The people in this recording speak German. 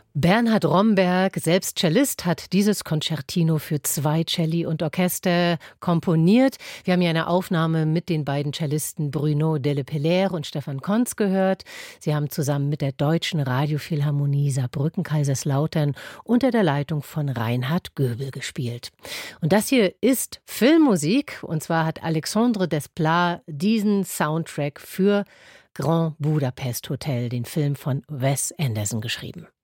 Bernhard Romberg, selbst Cellist, hat dieses Concertino für 2 Celli und Orchester komponiert. Wir haben hier eine Aufnahme mit den beiden Cellisten Bruno Delepellaire und Stefan Konz gehört. Sie haben zusammen mit der Deutschen Radiophilharmonie Saarbrücken-Kaiserslautern unter der Leitung von Reinhard Göbel gespielt. Und das hier ist Filmmusik, und zwar hat Alexandre Desplat diesen Soundtrack für Grand Budapest Hotel, den Film von Wes Anderson, geschrieben.